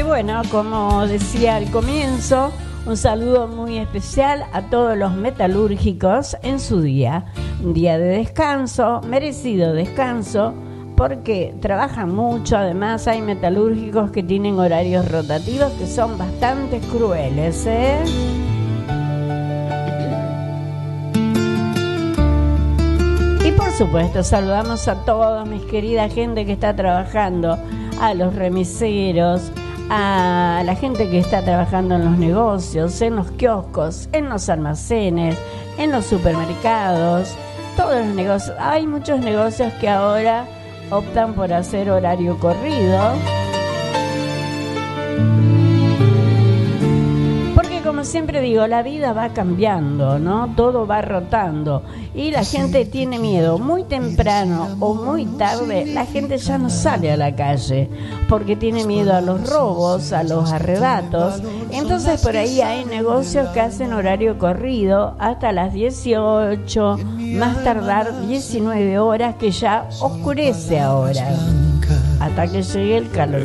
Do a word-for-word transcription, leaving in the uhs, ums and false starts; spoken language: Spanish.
Y bueno, como decía al comienzo, un saludo muy especial a todos los metalúrgicos en su día. Un día de descanso, merecido descanso, porque trabajan mucho. Además hay metalúrgicos que tienen horarios rotativos que son bastante crueles, ¿eh? Y por supuesto saludamos a todos mis querida gente que está trabajando, a los remiseros, a la gente que está trabajando en los negocios, en los kioscos, en los almacenes, en los supermercados, todos los negocios. Hay muchos negocios que ahora optan por hacer horario corrido, porque como siempre digo, la vida va cambiando, ¿no? Todo va rotando y la gente tiene miedo. Muy temprano o muy tarde la gente ya no sale a la calle porque tiene miedo a los robos, a los arrebatos. Entonces por ahí hay negocios que hacen horario corrido hasta las dieciocho, más tardar diecinueve horas, que ya oscurece ahora, hasta que llegue el calor.